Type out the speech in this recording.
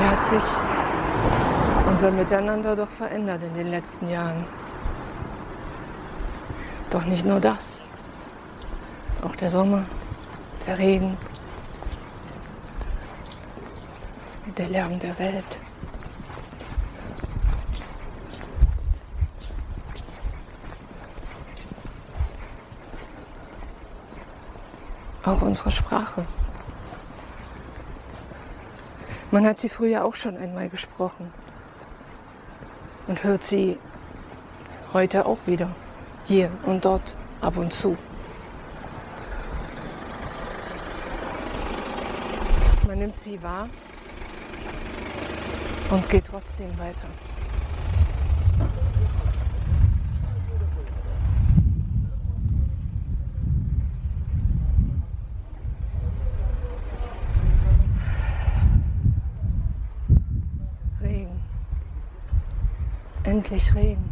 Wie hat sich unser Miteinander doch verändert in den letzten Jahren. Doch nicht nur das. Auch der Sommer, der Regen, der Lärm der Welt. Auch unsere Sprache. Man hat sie früher auch schon einmal gesprochen und hört sie heute auch wieder, hier und dort, ab und zu. Man nimmt sie wahr und geht trotzdem weiter. Regen. Endlich Regen.